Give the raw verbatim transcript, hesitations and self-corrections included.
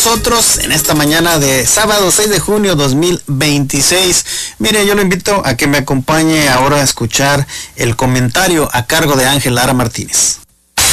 nosotros en esta mañana de sábado seis de junio dos mil veintiséis. Mire, yo lo invito a que me acompañe ahora a escuchar el comentario a cargo de Ángel Lara Martínez.